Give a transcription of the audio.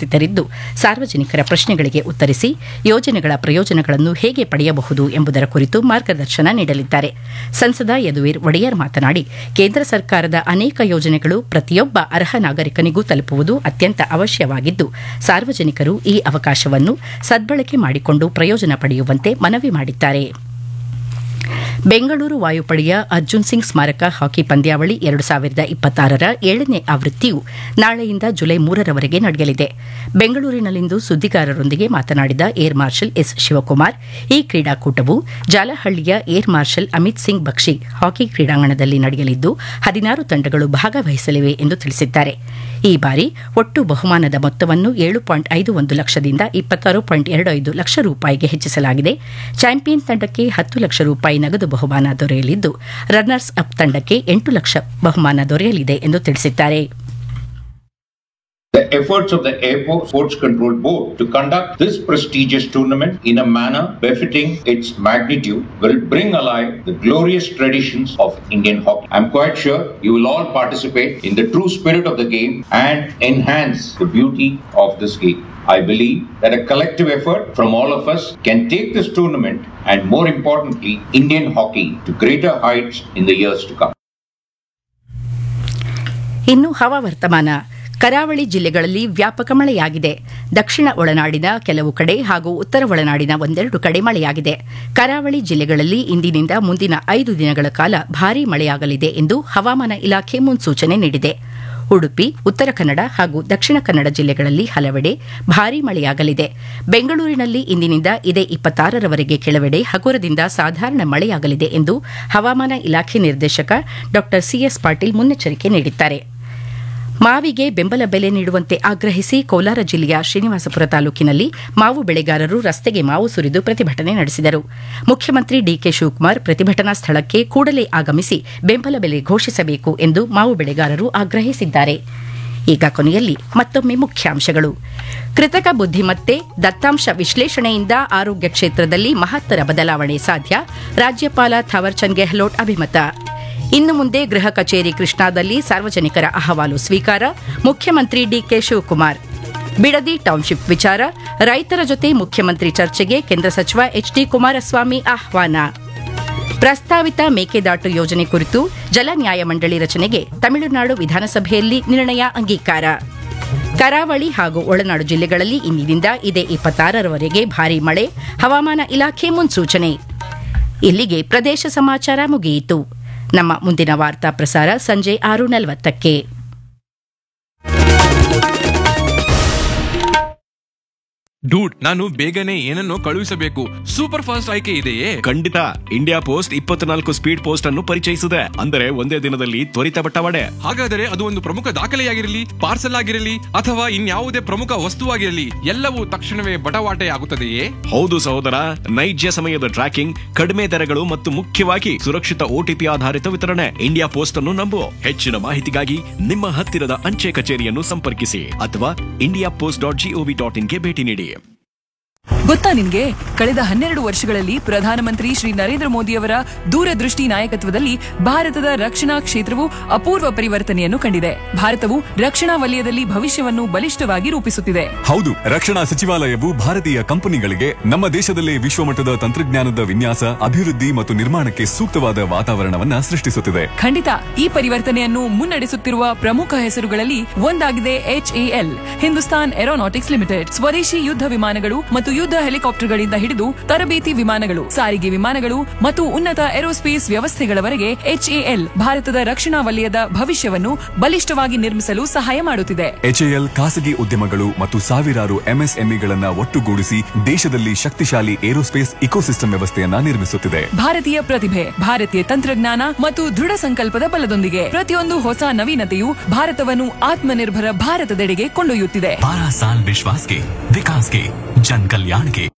ಉಪಸ್ಥಿತರಿದ್ದು ಸಾರ್ವಜನಿಕರ ಪ್ರಶ್ನೆಗಳಿಗೆ ಉತ್ತರಿಸಿ ಯೋಜನೆಗಳ ಪ್ರಯೋಜನಗಳನ್ನು ಹೇಗೆ ಪಡೆಯಬಹುದು ಎಂಬುದರ ಕುರಿತು ಮಾರ್ಗದರ್ಶನ ನೀಡಲಿದ್ದಾರೆ. ಸಂಸದ ಯದುವೀರ್ ಒಡೆಯರ್ ಮಾತನಾಡಿ, ಕೇಂದ್ರ ಸರ್ಕಾರದ ಅನೇಕ ಯೋಜನೆಗಳು ಪ್ರತಿಯೊಬ್ಬ ಅರ್ಹ ನಾಗರಿಕನಿಗೂ ತಲುಪುವುದು ಅತ್ಯಂತ ಅವಶ್ಯವಾಗಿದ್ದು, ಸಾರ್ವಜನಿಕರು ಈ ಅವಕಾಶವನ್ನು ಸದ್ಬಳಕೆ ಮಾಡಿಕೊಂಡು ಪ್ರಯೋಜನ ಪಡೆಯುವಂತೆ ಮನವಿ ಮಾಡಿದ್ದಾರೆ. ಬೆಂಗಳೂರು ವಾಯುಪಡೆಯ ಅರ್ಜುನ್ ಸಿಂಗ್ ಸ್ಮಾರಕ ಹಾಕಿ ಪಂದ್ಯಾವಳಿ 2026ರ 7ನೇ ಆವೃತ್ತಿಯು ನಾಳೆಯಿಂದ ಜುಲೈ 3ರವರೆಗೆ ನಡೆಯಲಿದೆ. ಬೆಂಗಳೂರಿನಲ್ಲಿಂದು ಸುದ್ದಿಗಾರರೊಂದಿಗೆ ಮಾತನಾಡಿದ ಏರ್ ಮಾರ್ಷಲ್ ಎಸ್ ಶಿವಕುಮಾರ್, ಈ ಕ್ರೀಡಾಕೂಟವು ಜಾಲಹಳ್ಳಿಯ ಏರ್ ಮಾರ್ಷಲ್ ಅಮಿತ್ ಸಿಂಗ್ ಬಕ್ಷಿ ಹಾಕಿ ಕ್ರೀಡಾಂಗಣದಲ್ಲಿ ನಡೆಯಲಿದ್ದು 16 ತಂಡಗಳು ಭಾಗವಹಿಸಲಿವೆ ಎಂದು ತಿಳಿಸಿದ್ದಾರೆ. ಈ ಬಾರಿ ಒಟ್ಟು ಬಹುಮಾನದ ಮೊತ್ತವನ್ನು 7.51 ಲಕ್ಷದಿಂದ 26.25 ಲಕ್ಷ ರೂಪಾಯಿಗೆ ಹೆಚ್ಚಿಸಲಾಗಿದೆ. ಚಾಂಪಿಯನ್ ತಂಡಕ್ಕೆ 10 ಲಕ್ಷ ರೂಪಾಯಿ ನಗದು ಬಹುಮಾನ ದೊರೆಯಲಿದ್ದು, ರನ್ನರ್ಸ್ ಅಪ್ ತಂಡಕ್ಕೆ 8 ಲಕ್ಷ ಬಹುಮಾನ ದೊರೆಯಲಿದೆ ಎಂದು ತಿಳಿಸಿದ್ದಾರೆ. The efforts of the Airport Sports Control Board to conduct this prestigious tournament in a manner befitting its magnitude will bring alive the glorious traditions of Indian hockey. I'm quite sure you will all participate in the true spirit of the game and enhance the beauty of this game. I believe that a collective effort from all of us can take this tournament and, more importantly, Indian hockey to greater heights in the years to come. ಇನ್ನು ಹವಾವರ್ತಮಾನ. ಕರಾವಳಿ ಜಿಲ್ಲೆಗಳಲ್ಲಿ ವ್ಯಾಪಕ ಮಳೆಯಾಗಿದೆ. ದಕ್ಷಿಣ ಒಳನಾಡಿನ ಕೆಲವು ಕಡೆ ಹಾಗೂ ಉತ್ತರ ಒಳನಾಡಿನ ಒಂದೆರಡು ಕಡೆ ಮಳೆಯಾಗಿದೆ. ಕರಾವಳಿ ಜಿಲ್ಲೆಗಳಲ್ಲಿ ಇಂದಿನಿಂದ ಮುಂದಿನ 5 ದಿನಗಳ ಕಾಲ ಭಾರೀ ಮಳೆಯಾಗಲಿದೆ ಎಂದು ಹವಾಮಾನ ಇಲಾಖೆ ಮುನ್ಸೂಚನೆ ನೀಡಿದೆ. ಉಡುಪಿ, ಉತ್ತರ ಕನ್ನಡ ಹಾಗೂ ದಕ್ಷಿಣ ಕನ್ನಡ ಜಿಲ್ಲೆಗಳಲ್ಲಿ ಹಲವೆಡೆ ಭಾರೀ ಮಳೆಯಾಗಲಿದೆ. ಬೆಂಗಳೂರಿನಲ್ಲಿ ಇಂದಿನಿಂದ ಇದೇ 26ರವರೆಗೆ ಕೆಲವೆಡೆ ಹಗುರದಿಂದ ಸಾಧಾರಣ ಮಳೆಯಾಗಲಿದೆ ಎಂದು ಹವಾಮಾನ ಇಲಾಖೆ ನಿರ್ದೇಶಕ ಡಾ ಸಿಎಸ್ ಪಾಟೀಲ್ ಮುನ್ನೆಚ್ಚರಿಕೆ ನೀಡಿದ್ದಾರೆ. ಮಾವಿಗೆ ಬೆಂಬಲ ಬೆಲೆ ನೀಡುವಂತೆ ಆಗ್ರಹಿಸಿ ಕೋಲಾರ ಜಿಲ್ಲೆಯ ಶ್ರೀನಿವಾಸಪುರ ತಾಲೂಕಿನಲ್ಲಿ ಮಾವು ಬೆಳೆಗಾರರು ರಸ್ತೆಗೆ ಮಾವು ಸುರಿದು ಪ್ರತಿಭಟನೆ ನಡೆಸಿದರು. ಮುಖ್ಯಮಂತ್ರಿ ಡಿಕೆ ಶಿವಕುಮಾರ್ ಪ್ರತಿಭಟನಾ ಸ್ಥಳಕ್ಕೆ ಕೂಡಲೇ ಆಗಮಿಸಿ ಬೆಂಬಲ ಬೆಲೆ ಘೋಷಿಸಬೇಕು ಎಂದು ಮಾವು ಬೆಳೆಗಾರರು ಆಗ್ರಹಿಸಿದ್ದಾರೆ. ಈಗ ಕೊನೆಯಲ್ಲಿ ಮತ್ತೊಮ್ಮೆ ಮುಖ್ಯಾಂಶಗಳು. ಕೃತಕ ಬುದ್ಧಿಮತ್ತೆ, ದತ್ತಾಂಶ ವಿಶ್ಲೇಷಣೆಯಿಂದ ಆರೋಗ್ಯ ಕ್ಷೇತ್ರದಲ್ಲಿ ಮಹತ್ತರ ಬದಲಾವಣೆ ಸಾಧ್ಯ. ರಾಜ್ಯಪಾಲ ಥಾವರ್ಚಂದ್ ಗೆಹ್ಲೋಟ್ ಅಭಿಮತ. ಇನ್ನು ಮುಂದೆ ಗೃಹ ಕಚೇರಿ ಕೃಷ್ಣಾದಲ್ಲಿ ಸಾರ್ವಜನಿಕರ ಅಹವಾಲು ಸ್ವೀಕಾರ. ಮುಖ್ಯಮಂತ್ರಿ ಡಿಕೆ ಶಿವಕುಮಾರ್. ಬಿಡದಿ ಟೌನ್ಶಿಪ್ ವಿಚಾರ, ರೈತರ ಜೊತೆ ಮುಖ್ಯಮಂತ್ರಿ ಚರ್ಚೆಗೆ ಕೇಂದ್ರ ಸಚಿವ ಎಚ್ಡಿ ಕುಮಾರಸ್ವಾಮಿ ಆಹ್ವಾನ. ಪ್ರಸ್ತಾವಿತ ಮೇಕೆದಾಟು ಯೋಜನೆ ಕುರಿತು ಜಲ ನ್ಯಾಯಮಂಡಳಿ ರಚನೆಗೆ ತಮಿಳುನಾಡು ವಿಧಾನಸಭೆಯಲ್ಲಿ ನಿರ್ಣಯ ಅಂಗೀಕಾರ. ಕರಾವಳಿ ಹಾಗೂ ಒಳನಾಡು ಜಿಲ್ಲೆಗಳಲ್ಲಿ ಇಂದಿನಿಂದ ಇದೇ 26ರವರೆಗೆ ಭಾರೀ ಮಳೆ, ಹವಾಮಾನ ಇಲಾಖೆ ಮುನ್ಸೂಚನೆ. ಇಲ್ಲಿಗೆ ಪ್ರದೇಶ ಸಮಾಚಾರ ಮುಗಿಯಿತು. ನಮ್ಮ ಮುಂದಿನ ವಾರ್ತಾ ಪ್ರಸಾರ ಸಂಜೆ 6:40ಕ್ಕೆ. ಡೂಡ್, ನಾನು ಬೇಗನೆ ಏನನ್ನೋ ಕಳುಹಿಸಬೇಕು. ಸೂಪರ್ ಫಾಸ್ಟ್ ಆಯ್ಕೆ ಇದೆಯೇ? ಖಂಡಿತ. ಇಂಡಿಯಾ ಪೋಸ್ಟ್ 24 ಸ್ಪೀಡ್ ಪೋಸ್ಟ್ ಅನ್ನು ಪರಿಚಯಿಸಿದೆ. ಅಂದರೆ ಒಂದೇ ದಿನದಲ್ಲಿ ತ್ವರಿತ ಬಟ್ಟವಾಡೆ. ಹಾಗಾದರೆ ಅದು ಒಂದು ಪ್ರಮುಖ ದಾಖಲೆಯಾಗಿರಲಿ, ಪಾರ್ಸಲ್ ಆಗಿರಲಿ ಅಥವಾ ಇನ್ಯಾವುದೇ ಪ್ರಮುಖ ವಸ್ತುವಾಗಿರಲಿ, ಎಲ್ಲವೂ ತಕ್ಷಣವೇ ಬಟವಾಟೆ ಆಗುತ್ತದೆಯೇ? ಹೌದು ಸಹೋದರ, ನೈಜ ಸಮಯದ ಟ್ರ್ಯಾಕಿಂಗ್, ಕಡಿಮೆ ದರಗಳು ಮತ್ತು ಮುಖ್ಯವಾಗಿ ಸುರಕ್ಷಿತ OTP ಆಧಾರಿತ ವಿತರಣೆ. ಇಂಡಿಯಾ ಪೋಸ್ಟ್ ಅನ್ನು ನಂಬು. ಹೆಚ್ಚಿನ ಮಾಹಿತಿಗಾಗಿ ನಿಮ್ಮ ಹತ್ತಿರದ ಅಂಚೆ ಕಚೇರಿಯನ್ನು ಸಂಪರ್ಕಿಸಿ ಅಥವಾ indiapost.gov.in ಗೆ ಭೇಟಿ ನೀಡಿ. ಗೊತ್ತಾ ನಿನ್ಗೆ, ಕಳೆದ 12 ವರ್ಷಗಳಲ್ಲಿ ಪ್ರಧಾನಮಂತ್ರಿ ಶ್ರೀ ನರೇಂದ್ರ ಮೋದಿಯವರ ದೂರದೃಷ್ಟಿ ನಾಯಕತ್ವದಲ್ಲಿ ಭಾರತದ ರಕ್ಷಣಾ ಕ್ಷೇತ್ರವು ಅಪೂರ್ವ ಪರಿವರ್ತನೆಯನ್ನು ಕಂಡಿದೆ. ಭಾರತವು ರಕ್ಷಣಾ ವಲಯದಲ್ಲಿ ಭವಿಷ್ಯವನ್ನು ಬಲಿಷ್ಠವಾಗಿ ರೂಪಿಸುತ್ತಿದೆ. ಹೌದು, ರಕ್ಷಣಾ ಸಚಿವಾಲಯವು ಭಾರತೀಯ ಕಂಪನಿಗಳಿಗೆ ನಮ್ಮ ದೇಶದಲ್ಲೇ ವಿಶ್ವಮಟ್ಟದ ತಂತ್ರಜ್ಞಾನದ ವಿನ್ಯಾಸ, ಅಭಿವೃದ್ಧಿ ಮತ್ತು ನಿರ್ಮಾಣಕ್ಕೆ ಸೂಕ್ತವಾದ ವಾತಾವರಣವನ್ನ ಸೃಷ್ಟಿಸುತ್ತಿದೆ. ಖಂಡಿತ. ಈ ಪರಿವರ್ತನೆಯನ್ನು ಮುನ್ನಡೆಸುತ್ತಿರುವ ಪ್ರಮುಖ ಹೆಸರುಗಳಲ್ಲಿ ಒಂದಾಗಿದೆ HAL, ಹಿಂದೂಸ್ತಾನ್ ಏರೋನಾಟಿಕ್ಸ್ ಲಿಮಿಟೆಡ್. ಸ್ವದೇಶಿ ಯುದ್ಧ ವಿಮಾನಗಳು ಮತ್ತು ಯುದ್ಧ ಹೆಲಿಕಾಪ್ಟರ್ಗಳಿಂದ ಹಿಡಿದು ತರಬೇತಿ ವಿಮಾನಗಳು, ಸಾರಿಗೆ ವಿಮಾನಗಳು ಮತ್ತು ಉನ್ನತ ಏರೋಸ್ಪೇಸ್ ವ್ಯವಸ್ಥೆಗಳವರೆಗೆ HAL ಭಾರತದ ರಕ್ಷಣಾ ವಲಯದ ಭವಿಷ್ಯವನ್ನು ಬಲಿಷ್ಠವಾಗಿ ನಿರ್ಮಿಸಲು ಸಹಾಯ ಮಾಡುತ್ತಿದೆ. HAL ಖಾಸಗಿ ಉದ್ಯಮಗಳು ಮತ್ತು ಸಾವಿರಾರು MSMEಗಳನ್ನ ಒಟ್ಟುಗೂಡಿಸಿ ದೇಶದಲ್ಲಿ ಶಕ್ತಿಶಾಲಿ ಏರೋಸ್ಪೇಸ್ ಇಕೋಸಿಸ್ಟಮ್ ವ್ಯವಸ್ಥೆಯನ್ನ ನಿರ್ಮಿಸುತ್ತಿದೆ. ಭಾರತೀಯ ಪ್ರತಿಭೆ, ಭಾರತೀಯ ತಂತ್ರಜ್ಞಾನ ಮತ್ತು ದೃಢ ಸಂಕಲ್ಪದ ಬಲದೊಂದಿಗೆ ಪ್ರತಿಯೊಂದು ಹೊಸ ನವೀನತೆಯು ಭಾರತವನ್ನು ಆತ್ಮನಿರ್ಭರ ಭಾರತದೆಡೆಗೆ ಕೊಂಡೊಯ್ಯುತ್ತಿದೆ. 12 साल विश्वास के, विकास के, जन कल्याण के.